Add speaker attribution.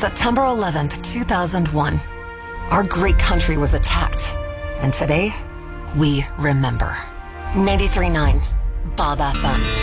Speaker 1: September 11th, 2001. Our great country was attacked. And today, we remember. 93.9 Bob FM.